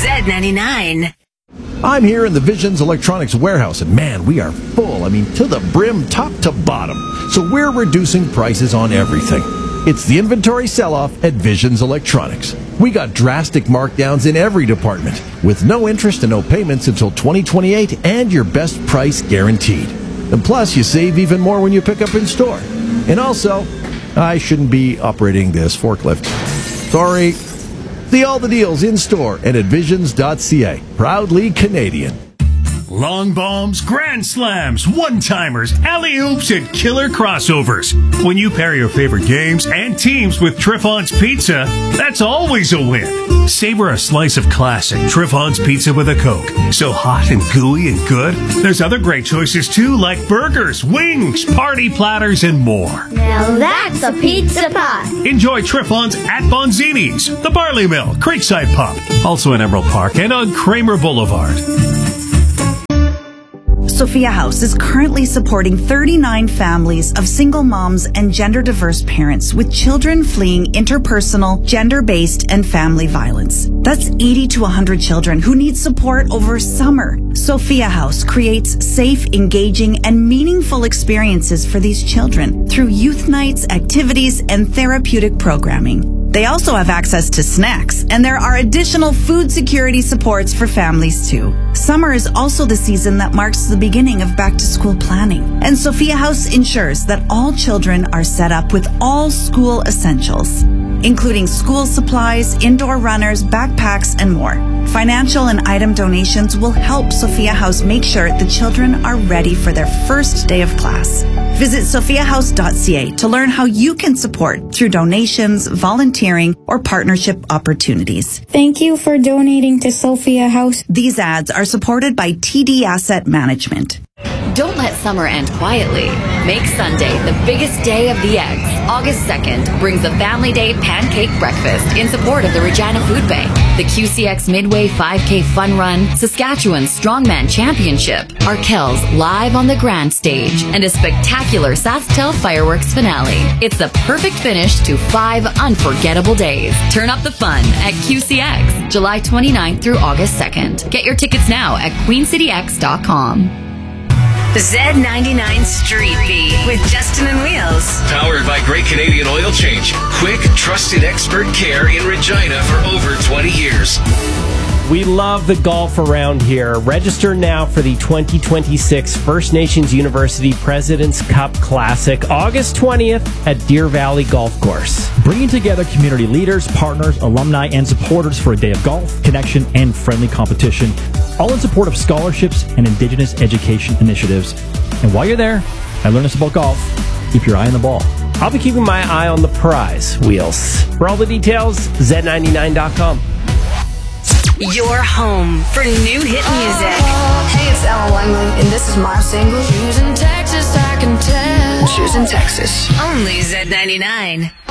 Z99. I'm here in the Visions Electronics warehouse, and man, we are full. I mean, to the brim, top to bottom. So we're reducing prices on everything. It's the inventory sell-off at Visions Electronics. We got drastic markdowns in every department, with no interest and no payments until 2028, and your best price guaranteed. And plus, you save even more when you pick up in store. And also, I shouldn't be operating this forklift. Sorry. See all the deals in store and at visions.ca. Proudly Canadian. Long bombs, grand slams, one-timers, alley-oops, and killer crossovers. When you pair your favorite games and teams with Triffon's Pizza, that's always a win. Savor a slice of classic Triffon's Pizza with a Coke. So hot and gooey and good. There's other great choices too, like burgers, wings, party platters, and more. Now that's a pizza pie. Enjoy Triffon's at Bonzini's, the Barley Mill, Creekside Pub, also in Emerald Park and on Kramer Boulevard. Sophia House is currently supporting 39 families of single moms and gender-diverse parents with children fleeing interpersonal, gender-based, and family violence. That's 80 to 100 children who need support over summer. Sophia House creates safe, engaging, and meaningful experiences for these children through youth nights, activities, and therapeutic programming. They also have access to snacks, and there are additional food security supports for families too. Summer is also the season that marks the beginning of back-to-school planning, and Sophia House ensures that all children are set up with all school essentials, including school supplies, indoor runners, backpacks, and more. Financial and item donations will help Sophia House make sure the children are ready for their first day of class. Visit sophiahouse.ca to learn how you can support through donations, volunteering, or partnership opportunities. Thank you for donating to Sophia House. These ads are supported by TD Asset Management. Don't let summer end quietly. Make Sunday the biggest day of the eggs. August 2nd brings the Family Day Pancake Breakfast in support of the Regina Food Bank, the QCX Midway 5K Fun Run, Saskatchewan's Strongman Championship, Arkells live on the Grand Stage, and a spectacular SaskTel fireworks finale. It's the perfect finish to 5 unforgettable days. Turn up the fun at QCX, July 29th through August 2nd. Get your tickets now at queencityx.com. Z99 Street Beat with Justin and Wheels. Powered by Great Canadian Oil Change. Quick, trusted expert care in Regina for over 20 years. We love the golf around here. Register now for the 2026 First Nations University President's Cup Classic, August 20th at Deer Valley Golf Course. Bringing together community leaders, partners, alumni, and supporters for a day of golf, connection, and friendly competition, all in support of scholarships and Indigenous education initiatives. And while you're there, I learn us about golf. Keep your eye on the ball. I'll be keeping my eye on the prize, Wheels. For all the details, Z99.com. Your home for new hit music. Hey, it's Ella Langley, and this is my single. Choosing Texas, I can tell. Choosing Texas. Only Z99.